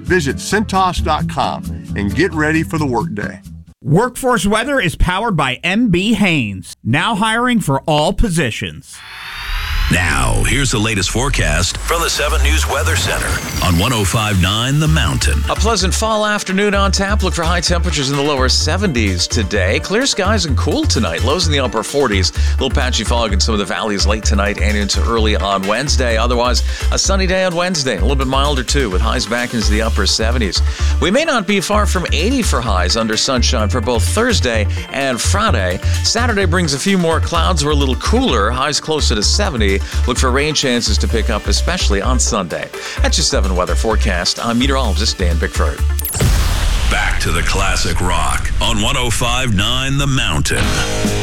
Visit Cintas.com and get ready for the workday. Workforce Weather is powered by MB Haynes, now hiring for all positions. Now, here's the latest forecast from the 7 News Weather Center on 105.9 The Mountain. A pleasant fall afternoon on tap. Look for high temperatures in the lower 70s today. Clear skies and cool tonight. Lows in the upper 40s. A little patchy fog in some of the valleys late tonight and into early on Wednesday. Otherwise, a sunny day on Wednesday. A little bit milder, too, with highs back into the upper 70s. We may not be far from 80 for highs under sunshine for both Thursday and Friday. Saturday brings a few more clouds. We're a little cooler. Highs closer to 70. Look for rain chances to pick up, especially on Sunday. That's your 7 weather forecast. I'm meteorologist Dan Bickford. Back to the classic rock on 105.9 The Mountain.